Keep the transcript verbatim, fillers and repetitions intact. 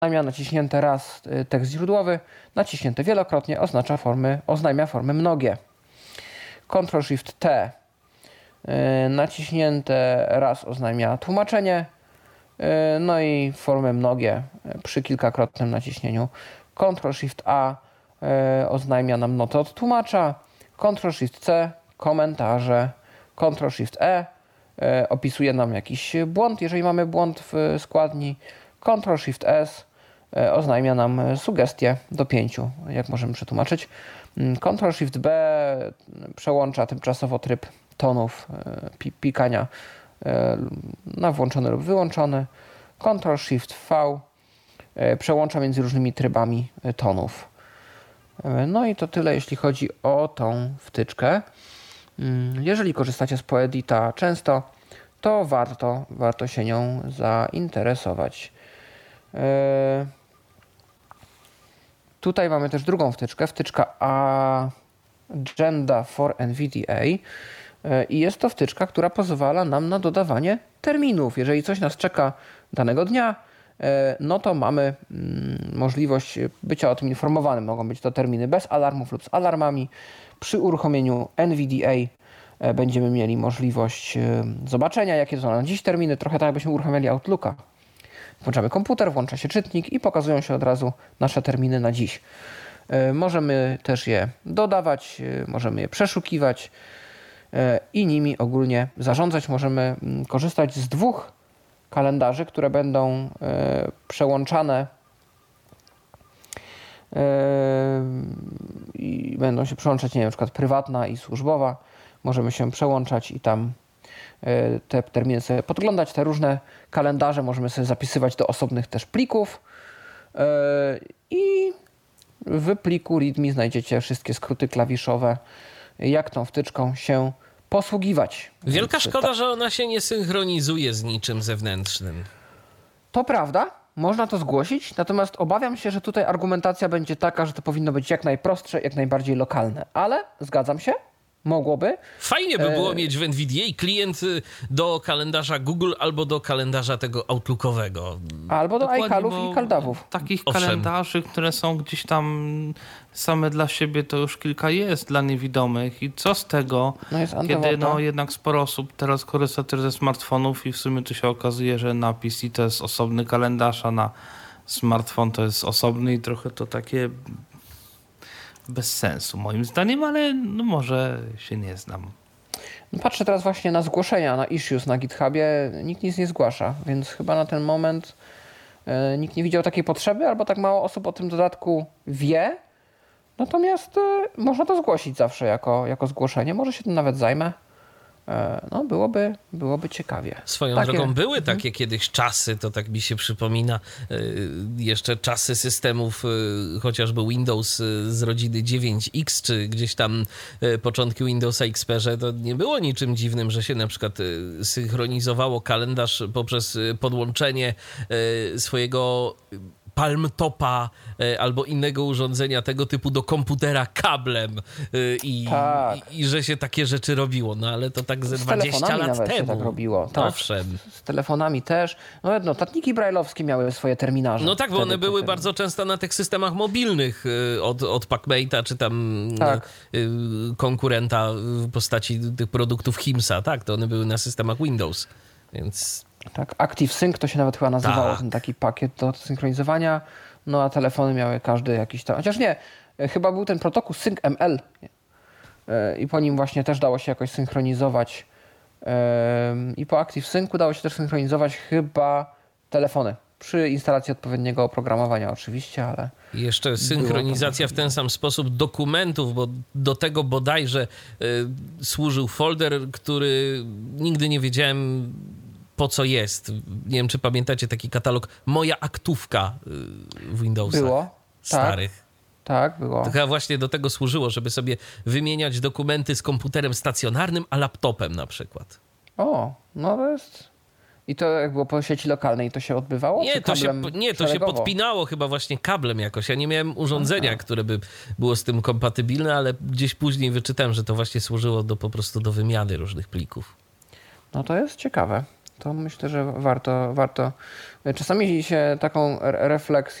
oznajmia naciśnięte raz tekst źródłowy, naciśnięte wielokrotnie oznacza formy, oznajmia formy mnogie. Ctrl-Shift-T naciśnięte raz oznajmia tłumaczenie, no i formy mnogie przy kilkakrotnym naciśnieniu. Ctrl-Shift-A oznajmia nam notę od tłumacza, Ctrl-Shift-C komentarze, Ctrl-Shift-E opisuje nam jakiś błąd, jeżeli mamy błąd w składni, Ctrl-Shift-S oznajmia nam sugestie do pięciu, jak możemy przetłumaczyć. Ctrl-Shift-B przełącza tymczasowo tryb tonów pikania na włączony lub wyłączony. Ctrl-Shift-V przełącza między różnymi trybami tonów. No i to tyle, jeśli chodzi o tą wtyczkę. Jeżeli korzystacie z Poedita często, to warto, warto się nią zainteresować. Tutaj mamy też drugą wtyczkę, wtyczka Agenda for N V D A i jest to wtyczka, która pozwala nam na dodawanie terminów. Jeżeli coś nas czeka danego dnia, no to mamy możliwość bycia o tym informowanym. Mogą być to terminy bez alarmów lub z alarmami. Przy uruchomieniu N V D A będziemy mieli możliwość zobaczenia, jakie to są na dziś terminy, trochę tak jakbyśmy uruchamiali Outlooka. Włączamy komputer, włącza się czytnik i pokazują się od razu nasze terminy na dziś. Możemy też je dodawać, możemy je przeszukiwać i nimi ogólnie zarządzać. Możemy korzystać z dwóch kalendarzy, które będą przełączane i będą się przełączać, nie wiem, na przykład prywatna i służbowa. Możemy się przełączać i tam te terminy sobie podglądać, te różne kalendarze możemy sobie zapisywać do osobnych też plików i w pliku readme znajdziecie wszystkie skróty klawiszowe, jak tą wtyczką się posługiwać. Wielka Więc szkoda, ta... że ona się nie synchronizuje z niczym zewnętrznym. To prawda, można to zgłosić, natomiast obawiam się, że tutaj argumentacja będzie taka, że to powinno być jak najprostsze, jak najbardziej lokalne, ale zgadzam się. Mogłoby. Fajnie by było e... mieć w N V D A klient do kalendarza Google albo do kalendarza tego Outlookowego. Albo do iCalów i CalDAWów. Takich Owszem. kalendarzy, które są gdzieś tam same dla siebie, to już kilka jest dla niewidomych. I co z tego, no kiedy no, jednak sporo osób teraz korzysta też ze smartfonów i w sumie tu się okazuje, że na P C to jest osobny kalendarz, a na smartfon to jest osobny i trochę to takie... bez sensu moim zdaniem, ale no może się nie znam. Patrzę teraz właśnie na zgłoszenia, na issues na GitHubie. Nikt nic nie zgłasza, więc chyba na ten moment e, nikt nie widział takiej potrzeby, albo tak mało osób o tym dodatku wie. Natomiast e, można to zgłosić zawsze jako, jako zgłoszenie. Może się tym nawet zajmę. E, no byłoby, byłoby ciekawie. Swoją takie... drogą były mhm. takie kiedyś czasy, to tak mi się przypomina, e, jeszcze czasy systemów, e, chociażby Windows e, z rodziny dziewięć X, czy gdzieś tam e, początki Windowsa X P, to nie było niczym dziwnym, że się na przykład e, synchronizowało kalendarz poprzez podłączenie e, swojego Palmtopa albo innego urządzenia tego typu do komputera kablem i, tak. i, i że się takie rzeczy robiło, no ale to tak ze z dwadzieścia lat nawet temu. Się tak robiło. Tak. Owszem. Z, z telefonami też. No notatniki brajlowskie miały swoje terminarze. No tak, bo one były bardzo często na tych systemach mobilnych od, od PacMate'a czy tam tak. konkurenta w postaci tych produktów Himsa, tak, to one były na systemach Windows, więc... Tak, ActiveSync to się nawet chyba nazywało, tak. ten taki pakiet do synchronizowania, no a telefony miały każdy jakiś tam, chociaż nie, chyba był ten protokół SyncML i po nim właśnie też dało się jakoś synchronizować i po ActiveSyncu dało się też synchronizować chyba telefony, przy instalacji odpowiedniego oprogramowania oczywiście, ale... I jeszcze synchronizacja w ten sam sposób dokumentów, bo do tego bodajże y, służył folder, który nigdy nie wiedziałem po co jest. Nie wiem, czy pamiętacie taki katalog Moja aktówka w Windowsach było, starych. Tak, tak było. To chyba właśnie do tego służyło, żeby sobie wymieniać dokumenty z komputerem stacjonarnym, a laptopem na przykład. O, no to jest... I to jak było po sieci lokalnej, to się odbywało? Nie, to się, nie, to się podpinało chyba właśnie kablem jakoś. Ja nie miałem urządzenia, Aha. które by było z tym kompatybilne, ale gdzieś później wyczytałem, że to właśnie służyło do, po prostu do wymiany różnych plików. No to jest ciekawe. to myślę, że warto, warto. Czasami się taką refleksją